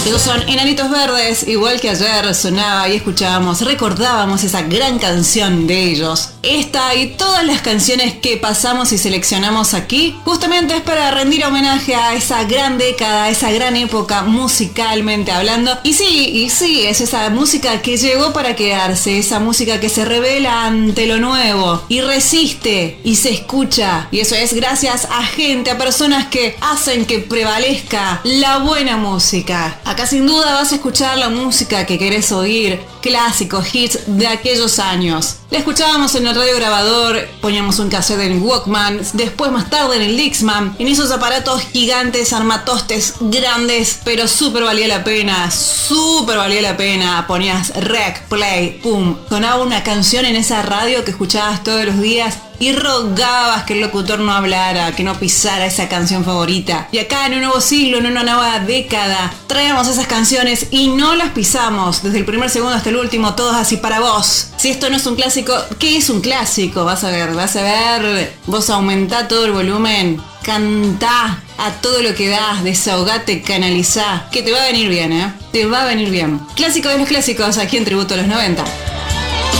Ellos son Enanitos Verdes, igual que ayer sonaba y escuchábamos, recordábamos esa gran canción de ellos. Esta y todas las canciones que pasamos y seleccionamos aquí, justamente es para rendir homenaje a esa gran década, a esa gran época musicalmente hablando. Y sí, es esa música que llegó para quedarse, esa música que se revela ante lo nuevo y resiste y se escucha. Y eso es gracias a gente, a personas que hacen que prevalezca la buena música. Acá sin duda vas a escuchar la música que querés oír, clásicos, hits de aquellos años. La escuchábamos en el radio grabador, poníamos un cassette en el Walkman, después más tarde en el Dixman, en esos aparatos gigantes, armatostes, grandes, pero súper valía la pena, ponías rec, play, pum, sonaba una canción en esa radio que escuchabas todos los días y rogabas que el locutor no hablara, que no pisara esa canción favorita. Y acá en un nuevo siglo, en una nueva década, traemos esas canciones y no las pisamos, desde el primer segundo hasta el último, todos así para vos. Si esto no es un clásico, ¿qué es un clásico? Vas a ver, vos aumentá todo el volumen, cantá a todo lo que das, desahogate, canalizá, que te va a venir bien, te va a venir bien. Clásico de los clásicos, aquí en Tributo a los 90.